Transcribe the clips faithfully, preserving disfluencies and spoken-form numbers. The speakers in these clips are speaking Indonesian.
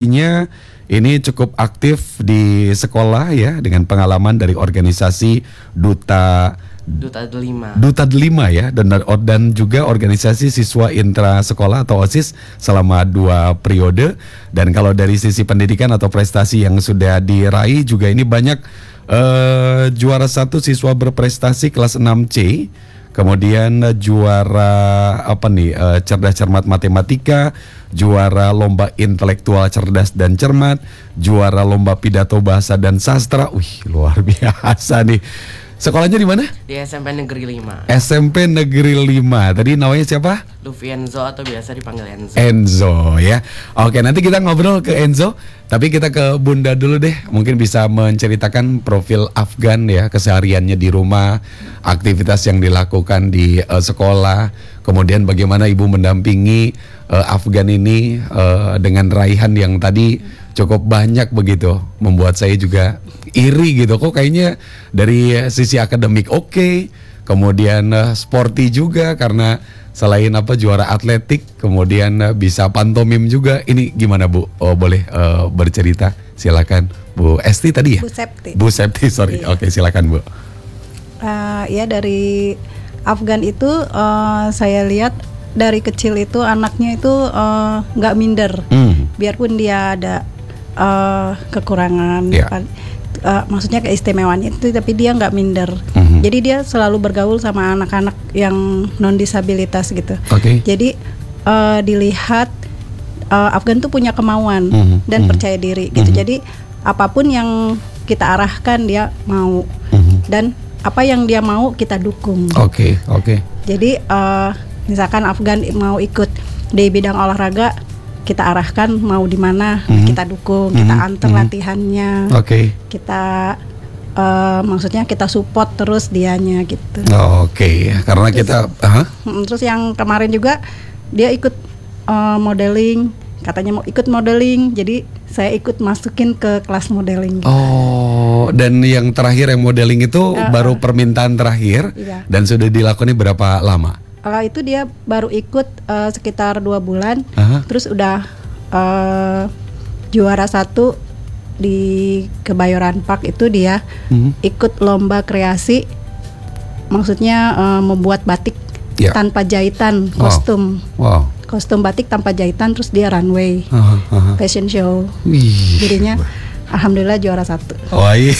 prestasinya ini cukup aktif di sekolah ya, dengan pengalaman dari organisasi Duta Duta Delima. Duta Delima ya, dan dan juga organisasi siswa intra sekolah atau OSIS selama dua periode. Dan kalau dari sisi pendidikan atau prestasi yang sudah diraih juga ini banyak, uh, juara satu siswa berprestasi kelas enam C. Kemudian uh, juara apa nih, uh, cerdas cermat matematika, juara lomba intelektual cerdas dan cermat, juara lomba pidato bahasa dan sastra. Wih, luar biasa nih. Sekolahnya di mana? Di S M P Negeri lima. S M P Negeri lima. Tadi namanya siapa? Luffy Enzo atau biasa dipanggil Enzo. Enzo ya. Oke, nanti kita ngobrol ke Enzo. Tapi kita ke Bunda dulu deh. Mungkin bisa menceritakan profil Afgan ya, kesehariannya di rumah, aktivitas yang dilakukan di uh, sekolah. Kemudian bagaimana Ibu mendampingi uh, Afgan ini uh, dengan raihan yang tadi cukup banyak begitu, membuat saya juga iri gitu. Kok kayaknya dari sisi akademik oke, okay, kemudian uh, sporty juga karena selain apa juara atletik, kemudian uh, bisa pantomim juga. Ini gimana Bu? Oh, boleh uh, bercerita? Silakan Bu Esti tadi ya? Bu Septi. Bu Septi, sorry. Iya. Oke, silakan Bu. Uh, ya dari Afgan itu uh, saya lihat dari kecil itu anaknya itu nggak uh, minder, hmm. biarpun dia ada uh, kekurangan, yeah. uh, maksudnya keistimewaan itu, tapi dia nggak minder. Mm-hmm. Jadi dia selalu bergaul sama anak-anak yang non disabilitas gitu. Okay. Jadi uh, dilihat uh, Afgan tuh punya kemauan mm-hmm. dan mm-hmm. percaya diri gitu. Mm-hmm. Jadi apapun yang kita arahkan dia mau, mm-hmm. dan apa yang dia mau kita dukung. Oke, okay, oke. Okay. Jadi uh, misalkan Afgan mau ikut di bidang olahraga, kita arahkan mau di mana, mm-hmm. kita dukung, mm-hmm. kita antar mm-hmm. latihannya, okay. kita uh, maksudnya kita support terus dianya gitu. Oh, oke, okay. Karena terus, kita, uh-huh. terus yang kemarin juga dia ikut uh, modeling, katanya mau ikut modeling, jadi saya ikut masukin ke kelas modeling. Gitu. Oh, dan yang terakhir yang modeling itu uh, baru permintaan terakhir, iya. Dan sudah dilakoni berapa lama? Uh, itu dia baru ikut uh, sekitar dua bulan, uh-huh. terus udah uh, juara satu di Kebayoran Park itu dia uh-huh. ikut lomba kreasi, maksudnya uh, membuat batik yeah. tanpa jahitan, kostum, wow. Wow. kostum batik tanpa jahitan, terus dia runway, uh-huh. Uh-huh. fashion show, Wih. Jadinya alhamdulillah juara satu. Oh iya.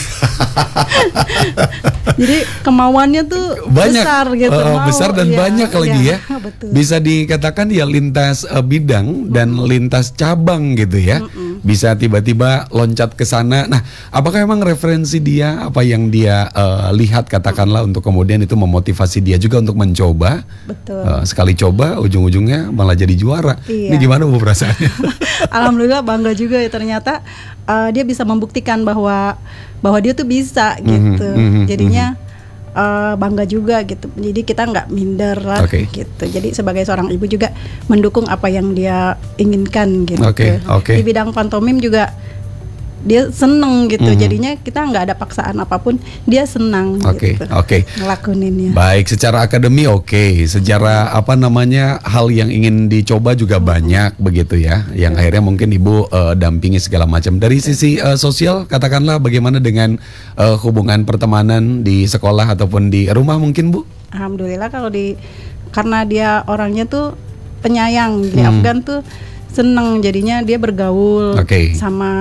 Jadi kemauannya tuh banyak, besar gitu, uh, mau, besar dan ya, banyak lagi ya. ya. Betul. Bisa dikatakan ya lintas uh, bidang dan mm-hmm. lintas cabang gitu ya. Mm-hmm. Bisa tiba-tiba loncat ke sana. Nah, apakah memang referensi dia, apa yang dia uh, lihat katakanlah mm-hmm. untuk kemudian itu memotivasi dia juga untuk mencoba. Betul. Uh, sekali coba ujung-ujungnya malah jadi juara. Iya. Ini gimana Bu perasaannya? Alhamdulillah bangga juga ya, ternyata uh, dia bisa membuktikan bahwa bahwa dia tuh bisa gitu. Mm-hmm. Jadinya uh, bangga juga gitu. Jadi kita nggak minder lah okay. gitu. Jadi sebagai seorang ibu juga mendukung apa yang dia inginkan gitu. Okay. Okay. Di bidang pantomim juga dia seneng gitu. Mm-hmm. Jadinya kita nggak ada paksaan apapun, dia senang okay. gitu. Oke. Okay. Ngelakuninnya. Baik, secara akademi oke, okay. Secara apa namanya hal yang ingin dicoba juga mm-hmm. banyak begitu ya. Yang mm-hmm. akhirnya mungkin Ibu uh, dampingi segala macam. Dari sisi uh, sosial, katakanlah bagaimana dengan uh, hubungan pertemanan di sekolah ataupun di rumah mungkin Bu? Alhamdulillah kalau di karena dia orangnya tuh penyayang, di hmm. Afgan tuh seneng, jadinya dia bergaul okay. sama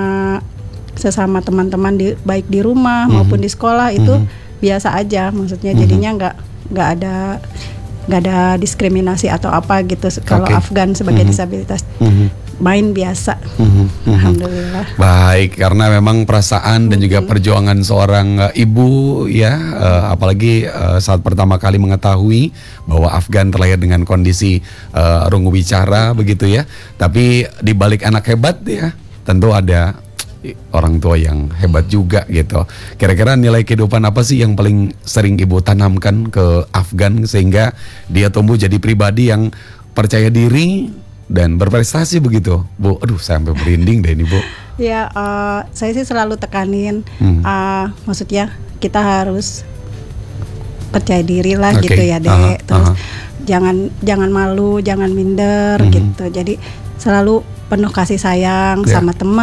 sesama teman-teman di baik di rumah mm-hmm. maupun di sekolah itu mm-hmm. biasa aja, maksudnya mm-hmm. jadinya nggak nggak ada nggak ada diskriminasi atau apa gitu. Kalau okay. Afgan sebagai mm-hmm. disabilitas mm-hmm. main biasa, mm-hmm. alhamdulillah. Baik, karena memang perasaan dan mm-hmm. juga perjuangan seorang uh, ibu ya, uh, apalagi uh, saat pertama kali mengetahui bahwa Afgan terlahir dengan kondisi uh, rungu bicara begitu ya, tapi di balik anak hebat ya tentu ada orang tua yang hebat juga gitu. Kira-kira nilai kehidupan apa sih yang paling sering Ibu tanamkan ke Afgan sehingga dia tumbuh jadi pribadi yang percaya diri dan berprestasi begitu, Bu? Aduh, saya sampai merinding deh ini, Bu. Ya, uh, saya sih selalu tekanin, hmm. uh, maksudnya kita harus percaya diri lah okay. gitu ya, Dek. Uh-huh. Terus uh-huh. jangan jangan malu, jangan minder hmm. gitu. Jadi selalu penuh kasih sayang yeah. sama teman.